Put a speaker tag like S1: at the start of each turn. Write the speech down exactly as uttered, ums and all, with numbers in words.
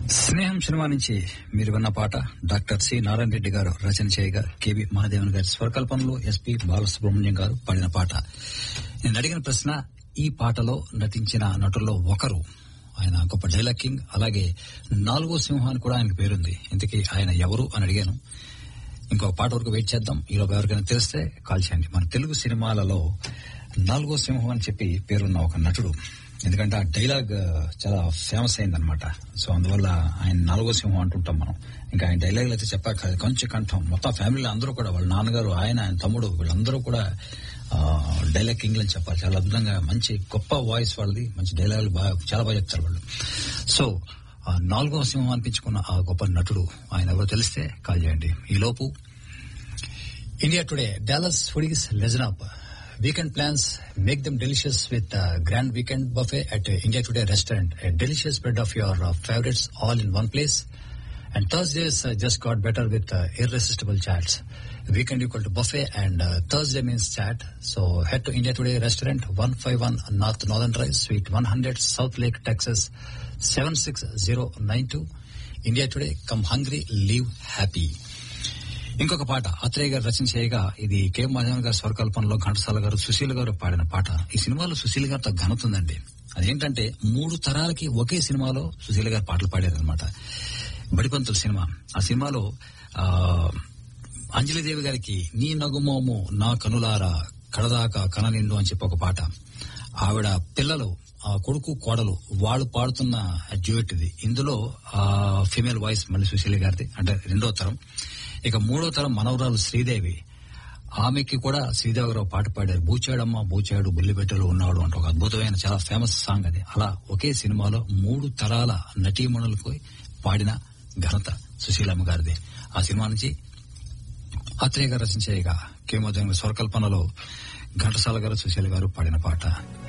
S1: స్నేహం సినిమా నుంచి మీరు విన్న పాట డాక్టర్ సి నారాయణ రెడ్డి గారు రచన చేయగా కేవి మహాదేవన్ గారి స్వరకల్పనలో ఎస్పి బాలసుబ్రహ్మణ్యం గారు పాడిన పాట. నేను అడిగిన ప్రశ్న, ఈ పాటలో నటించిన నటుల్లో ఒకరు, ఆయన గొప్ప డైలాగ్ కింగ్, అలాగే నాలుగో సింహానికి కూడా ఆయనకు పేరుంది. ఇంతకీ ఆయన ఎవరు అని అడిగాను. ఇంకొక పాట వరకు వెయిట్ చేద్దాం. ఈలోపు ఎవరికైనా తెలిస్తే కాల్ చేయండి. మన తెలుగు సినిమాలలో నాలుగో సింహం అని చెప్పి పేరున్న ఒక నటుడు, ఎందుకంటే ఆ డైలాగ్ చాలా ఫేమస్ అయిందనమాట. సో అందువల్ల ఆయన నాలుగో సింహం అంటుంటాం మనం. ఇంకా ఆయన డైలాగులు అయితే చెప్పాక కొంచెం కంఠం, మొత్తం ఫ్యామిలీలో అందరూ కూడా, వాళ్ళ నాన్నగారు, ఆయన, ఆయన తమ్ముడు, వీళ్ళందరూ కూడా డైలాగ్ కింగ్లు అని చెప్పాలి. చాలా అద్భుతంగా మంచి గొప్ప వాయిస్ వాళ్ళది, మంచి డైలాగులు బాగా చాలా బాగా చెప్తారు వాళ్ళు. సో ఆ నాలుగో సింహం అనిపించుకున్న ఆ గొప్ప నటుడు ఆయన ఎవరో తెలిస్తే కాల్ చేయండి. ఈ లోపు India today Dallas foodies legion up. Weekend plans, make them delicious with uh, Grand Weekend Buffet at uh, India Today Restaurant. A delicious spread of your uh, favorites all in one place. And Thursdays uh, just got better with uh, irresistible chats. Weekend equal to buffet and uh, Thursday means chat. So head to India Today Restaurant, one fifty-one North Northern Drive, Suite one hundred, South Lake, Texas, seven six zero nine two. India Today, come hungry, leave happy. ఇంకొక పాట అత్రేయ గారు రచన చేయగా, ఇది K మధవన్ గారి స్వరకల్పనలో ఘంటసాల గారు, సుశీల్ గారు పాడిన పాట. ఈ సినిమాలో సుశీల్ గారితో ఘనత ఉందండి. అదేంటంటే మూడు తరాలకి ఒకే సినిమాలో సుశీల్ గారు పాటలు పాడారనమాట. బడిపంతుల సినిమా. ఆ సినిమాలో ఆ అంజలిదేవి గారికి నీ నగుమోము నా కనులారా కడదాకా కననిండు అని చెప్పి ఒక పాట. ఆవిడ పిల్లలు, ఆ కొడుకు కోడలు, వాళ్ళు పాడుతున్న డ్యూయట్ ఇది. ఇందులో ఆ ఫీమేల్ వాయిస్ మళ్ళీ సుశీల్ గారిది, అంటే రెండో తరం. ఇక మూడో తరం మనవరాలు శ్రీదేవి, ఆమెకి కూడా శ్రీదేవి గారు పాట పాడారు. బూచాడమ్మ బూచాడు బుల్లిబెట్టలో ఉన్నాడు అంటే ఒక అద్భుతమైన చాలా ఫేమస్ సాంగ్ అది. అలా ఒకే సినిమాలో మూడు తరాల నటీమణులకు పాడిన ఘనత సుశీలమ్మ గారిది. ఆ సినిమా నుంచి అత్రేయ గారు రచించేయగా కేమోదయం స్వరకల్పనలో ఘంటసాల గారు, సుశీల గారు పాడిన పాట.